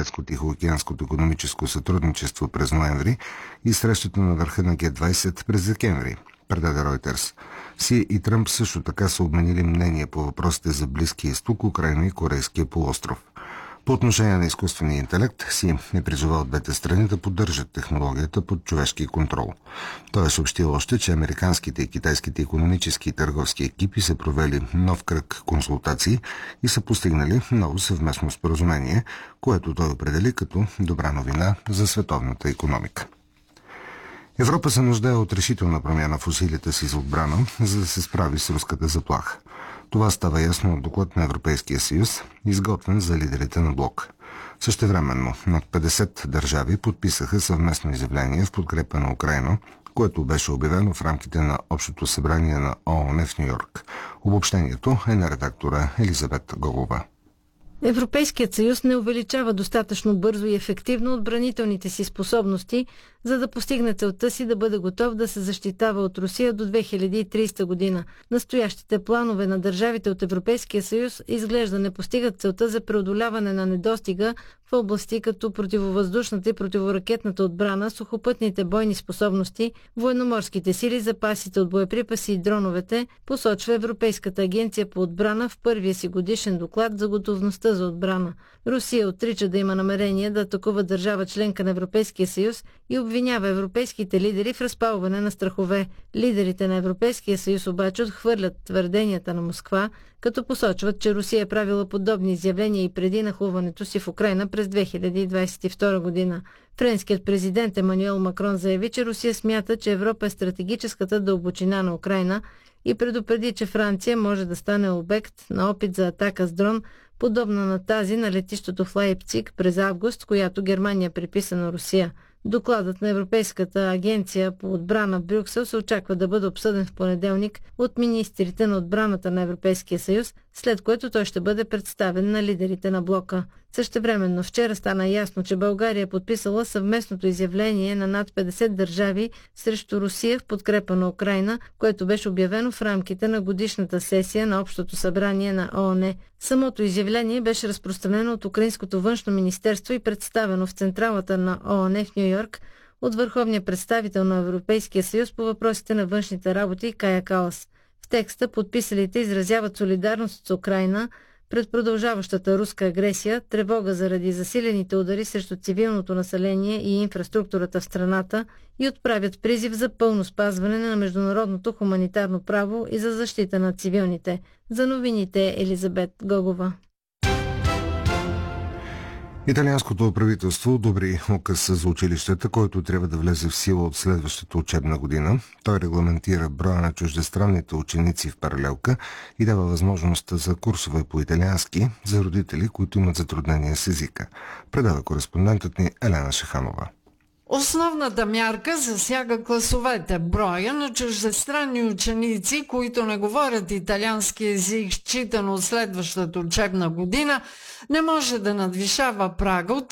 Азиатско-Тихоокеанското икономическо сътрудничество през ноември и срещата на върха на Г-20 през декември, предаде Reuters. Си и Тръмп също така са обменили мнение по въпросите за Близкия изток, Украйна и Корейския полуостров. По отношение на изкуствения интелект, Си е призовал двете страни да поддържат технологията под човешки контрол. Той е съобщил още, че американските и китайските икономически и търговски екипи са провели нов кръг консултации и са постигнали ново съвместно споразумение, което той определи като добра новина за световната икономика. Европа се нуждае от решителна промяна в усилията си за отбрана, за да се справи с руската заплаха. Това става ясно от доклад на Европейския съюз, изготвен за лидерите на блок. Същевременно, над 50 държави подписаха съвместно изявление в подкрепа на Украйна, което беше обявено в рамките на Общото събрание на ООН в Ню-Йорк. Обобщението е на редактора Елизабет Голова. Европейският съюз не увеличава достатъчно бързо и ефективно отбранителните си способности, за да постигне целта си да бъде готов да се защитава от Русия до 2030 година. Настоящите планове на държавите от Европейския съюз изглежда не постигат целта за преодоляване на недостига в области като противовъздушната и противоракетната отбрана, сухопътните бойни способности, военноморските сили, запасите от боеприпаси и дроновете, посочва Европейската агенция по отбрана в първия си годишен доклад за готовността за отбрана. Русия отрича да има намерение да атакува държава членка на Европейския съюз и обвинява европейските лидери в разпалване на страхове. Лидерите на Европейския съюз обаче отхвърлят твърденията на Москва, като посочват, че Русия е правила подобни изявления и преди нахлуването си в Украйна през 2022 година. Френският президент Емануел Макрон заяви, че Русия смята, че Европа е стратегическата дълбочина на Украйна и предупреди, че Франция може да стане обект на опит за атака с дрон, подобна на тази на летището в Лайпциг през август, която Германия приписа на Русия. Докладът на Европейската агенция по отбрана в Брюксел се очаква да бъде обсъден в понеделник от министрите на отбраната на Европейския съюз, след което той ще бъде представен на лидерите на блока. Същевременно вчера стана ясно, че България е подписала съвместното изявление на над 50 държави срещу Русия в подкрепа на Украйна, което беше обявено в рамките на годишната сесия на Общото събрание на ООН. Самото изявление беше разпространено от Украинското външно министерство и представено в централата на ООН в Ню-Йорк от върховния представител на Европейския съюз по въпросите на външните работи Кая Калас. В текста подписалите изразяват солидарност с Украйна пред продължаващата руска агресия, тревога заради засилените удари срещу цивилното население и инфраструктурата в страната и отправят призив за пълно спазване на международното хуманитарно право и за защита на цивилните. За новините Елизабет Гогова. Италианското правителство одобри указ за училищата, който трябва да влезе в сила от следващата учебна година. Той регламентира броя на чуждестранните ученици в паралелка и дава възможност за курсове по италиански за родители, които имат затруднения с езика. Предава кореспондентът ни Елена Шаханова. Основната мярка засяга класовете. Броя на чуждестранни ученици, които не говорят италиански език, считано от следващата учебна година, не може да надвишава прага от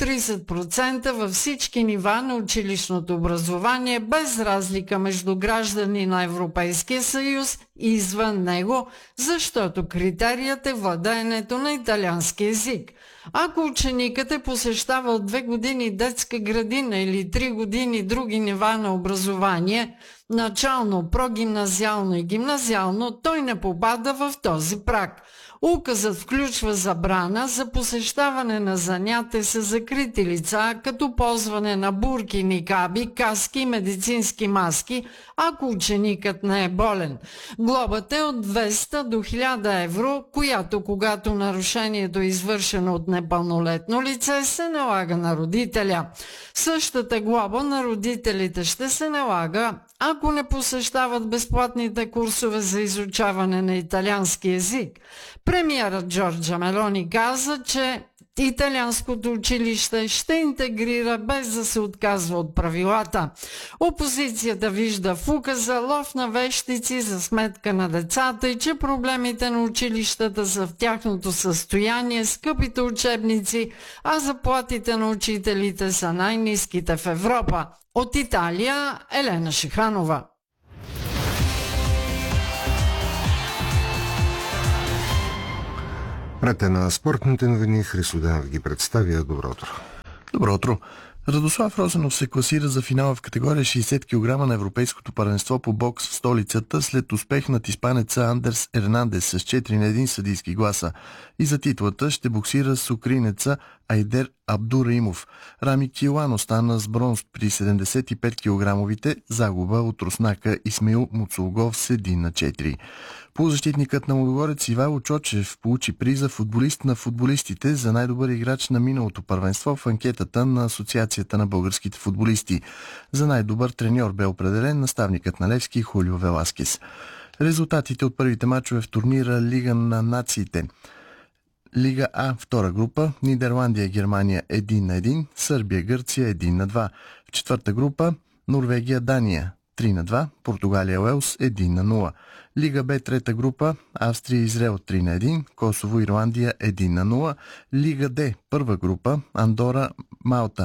30% във всички нива на училищното образование, без разлика между граждани на Европейския съюз и извън него, защото критерият е владеенето на италиански език. Ако ученикът е посещавал 2 години детска градина или 3 години други нива на образование, начално, прогимназиално и гимназиално, той не попада в този праг. Указът включва забрана за посещаване на занятия с закрити лица, като ползване на бурки, никаби, каски и медицински маски, ако ученикът не е болен. Глобата е от 200 до 1000 евро, която, когато нарушението е извършено от непълнолетно лице, се налага на родителя. Същата глоба на родителите ще се налага, ако не посещават безплатните курсове за изучаване на италиански език. Премиерът Джорджа Мелони каза, че италианското училище ще интегрира без да се отказва от правилата. Опозицията вижда в указа лов на вещици за сметка на децата и че проблемите на училищата са в тяхното състояние, скъпите учебници, а заплатите на учителите са най-ниските в Европа. От Италия Елена Шиханова. Ред на спортните новини, Христо Денев ги представя. Добро утро. Добро утро! Радослав Розенов се класира за финала в категория 60 кг на Европейското първенство по бокс в столицата след успех над испанеца Андерс Ернандес с 4-1 съдийски гласа. И за титлата ще боксира с украинеца Айдер Абдураимов. Рами Килан остана с бронз при 75 кг, загуба от руснака Исмаил Муцулгов с 1-4. Полузащитникът на Лудогорец Ивайло Чочев получи приза футболист на футболистите за най-добър играч на миналото първенство в анкетата на Асоциацията на българските футболисти. За най-добър треньор бе определен наставникът на Левски Хулио Веласкес. Резултатите от първите мачове в турнира Лига на нациите. Лига А, втора група, Нидерландия, Германия 1-1, Сърбия, Гърция 1-2. В четвърта група, Норвегия, Дания 3-2, Португалия, Уелс 1-0. Лига Б, трета група, Австрия, Израел 3-1, Косово, Ирландия 1-0. Лига Д, първа група, Андора, Малта